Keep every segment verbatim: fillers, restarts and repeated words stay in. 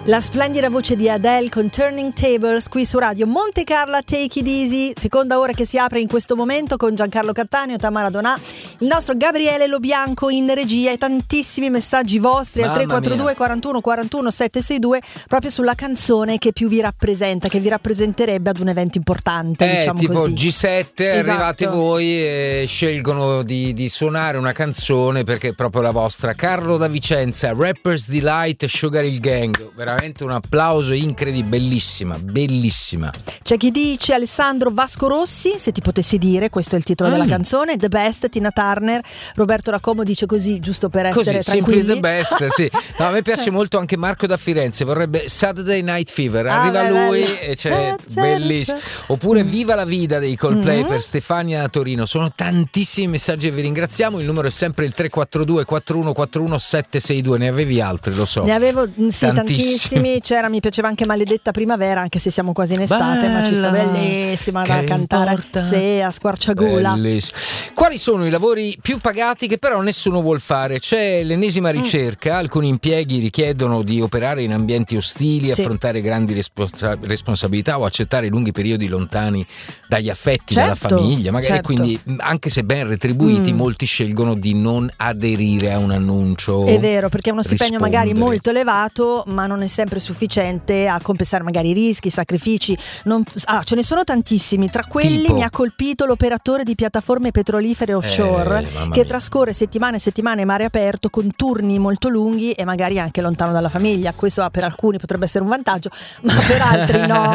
La splendida voce di Adele con Turning Tables qui su Radio Monte Carlo, Take It Easy, seconda ora che si apre in questo momento con Giancarlo Cattaneo, Tamara Donà, il nostro Gabriele Lobianco in regia e tantissimi messaggi vostri al tre quattro due quarantuno quarantuno settecentosesantadue proprio sulla canzone che più vi rappresenta, che vi rappresenterebbe ad un evento importante, eh, diciamo tipo così. G sette, Esatto. Arrivate voi e scelgono di, di suonare una canzone perché è proprio la vostra. Carlo da Vicenza, Rapper's Delight, Sugar Hill Gang, veramente un applauso incredibile, bellissima, bellissima. C'è chi dice Alessandro Vasco Rossi, se ti potessi dire, questo è il titolo mm. della canzone, The Best, Tina Turner. Roberto Racomo dice così, giusto per essere così, tranquilli. Simply The Best, sì. No, a me piace molto anche Marco da Firenze, vorrebbe Saturday Night Fever, arriva ah, lui bello. E c'è bellissimo. Oppure Viva la Vida dei Coldplay mm-hmm. per Stefania da Torino. Sono tantissimi messaggi e vi ringraziamo. Il numero è sempre il tre quattro due quattuno quattro sette sei due. Ne avevi altri, lo so. Ne avevo sì, tantissimi. C'era, mi piaceva anche Maledetta Primavera, anche se siamo quasi in estate, bella, ma ci sta bellissima da cantare sì, a squarciagola. Bellissimo. Quali sono i lavori più pagati che però nessuno vuol fare? C'è l'ennesima ricerca, mm. alcuni impieghi richiedono di operare in ambienti ostili, sì. affrontare grandi responsa- responsabilità o accettare lunghi periodi lontani dagli affetti, certo, dalla famiglia, magari certo. quindi anche se ben retribuiti mm. molti scelgono di non aderire a un annuncio. È vero, perché è uno stipendio rispondere. magari molto elevato, ma non è sempre sufficiente a compensare magari i rischi, i sacrifici. Non, ah, ce ne sono tantissimi. Tra quelli tipo? Mi ha colpito l'operatore di piattaforme petrolifere offshore eh, che mia. trascorre settimane e settimane in mare aperto con turni molto lunghi e magari anche lontano dalla famiglia. Questo per alcuni potrebbe essere un vantaggio, ma per altri no.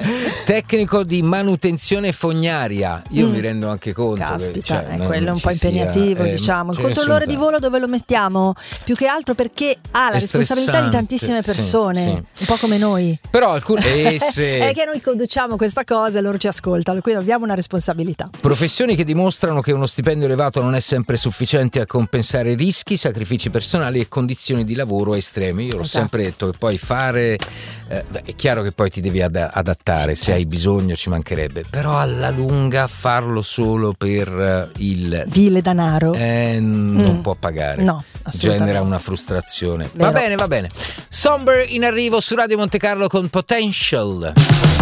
Tecnico di manutenzione fognaria, io mm. mi rendo anche conto. Caspita, che, cioè, eh, quello è un po' impegnativo, sia, diciamo. Eh, il controllore di volo dove lo mettiamo? Più che altro perché ha la è responsabilità di tantissime persone, sì, sì. un po' come noi. Però alcune eh, se... è che noi conduciamo questa cosa e loro ci ascoltano, quindi abbiamo una responsabilità. Professioni che dimostrano che uno stipendio elevato non è sempre sufficiente a compensare rischi, sacrifici personali e condizioni di lavoro estremi. Io l'ho esatto. sempre detto che poi fare eh, è chiaro che poi ti devi ad- adattare, sì, se hai bisogno, ci mancherebbe, però alla lunga farlo solo per il vile danaro eh, non mm. può pagare, no, genera una frustrazione. Vero. Va bene, va bene. Somber in arrivo su Radio Monte Carlo con Potential.